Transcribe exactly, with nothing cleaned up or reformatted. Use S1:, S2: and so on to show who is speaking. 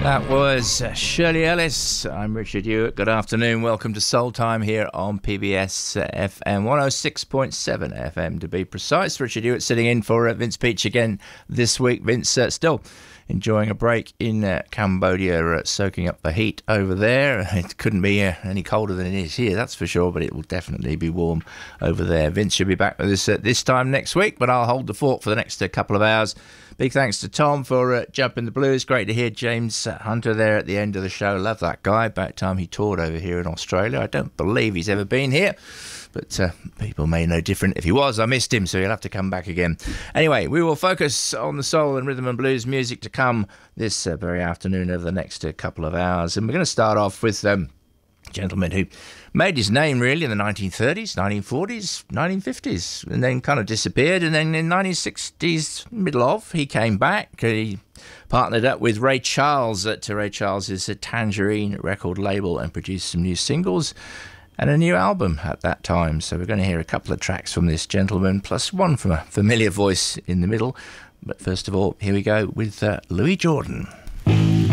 S1: That was Shirley Ellis. I'm Richard Hewitt. Good afternoon. Welcome to Soul Time here on P B S F M one oh six point seven F M to be precise. Richard Hewitt sitting in for uh, Vince Peach again this week. Vince uh, still enjoying a break in uh, Cambodia, uh, soaking up the heat over there. It couldn't be uh, any colder than it is here, that's for sure, but it will definitely be warm over there. Vince should be back with us uh, this time next week, but I'll hold the fort for the next uh, couple of hours. Big thanks to Tom for uh, jumping the blues. Great to hear James uh, Hunter there at the end of the show. Love that guy. About time he toured over here in Australia. I don't believe he's ever been here, but uh, people may know different. If he was, I missed him, so he'll have to come back again. Anyway, we will focus on the soul and rhythm and blues music to come this uh, very afternoon over the next uh, couple of hours. And we're going to start off with um, a gentleman who made his name really in the nineteen thirties, nineteen forties, nineteen fifties, and then kind of disappeared. And then in nineteen sixties, middle of, he came back. He partnered up with Ray Charles at Ray Charles's Tangerine record label and produced some new singles and a new album at that time. So we're going to hear a couple of tracks from this gentleman, plus one from a familiar voice in the middle. But first of all, here we go with uh, Louis Jordan.